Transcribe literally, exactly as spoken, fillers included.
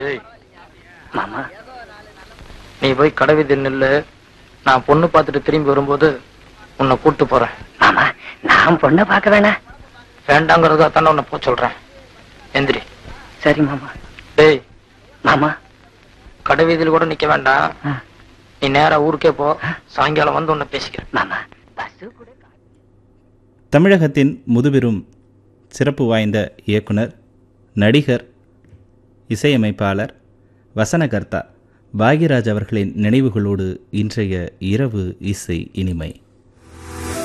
ஏய் மாமா, நீ போய் கடை வீதி நில்லு. நான் பொண்ணு பார்த்துட்டு திரும்பி வரும்போது உன்னை கூட்டு போறேன். மாமா, நான் பொண்ணை பார்க்க வேணா. வேண்டாங்கிறதா தானே உன்னை போக சொல்றேன். எந்திரி. சரி மாமா. டேய் மாமா, கடை வீதியில் கூட நிக்க வேண்டாம். ஆ. நீ நேரா ஊருக்கே போ. சாயங்காலம் வந்து உன்னை பேசிக்கிறேன். மாமா, பஸ் கூட. தமிழகத்தின் முதுபெரும் சிறப்பு வாய்ந்த இயக்குனர், நடிகர், இசையமைப்பாளர், வசனகர்த்தா பாக்யராஜ் அவர்களின் நினைவுகளோடு இன்றைய இரவு இசை இனிமை.